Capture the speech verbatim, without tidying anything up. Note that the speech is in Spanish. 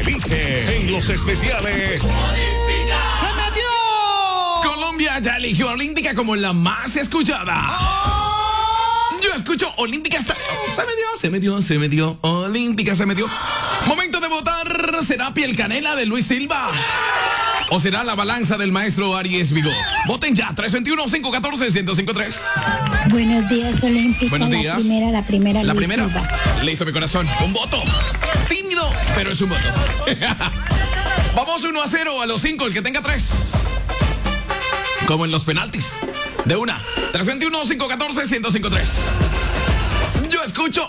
elige en los especiales. Colombia ya eligió a Olímpica como la más escuchada. Oh. Yo escucho Olímpica. Se metió, se metió, se metió. Olímpica se metió. Momento de votar. ¿Será Piel Canela de Luis Silva? ¿O será la balanza del maestro Aries Vigo? Voten ya. tres dos uno, cinco uno cuatro, seis cero cinco tres. Buenos días, Olímpica. Buenos días. La primera, la primera. La Luis primera. Silva. Listo, mi corazón. Un voto. Tímido, pero es un voto. Vamos uno a cero a los cinco, el que tenga tres. Como en los penaltis. De una. tres dos uno, cinco uno cuatro, seis cero cinco tres. Yo escucho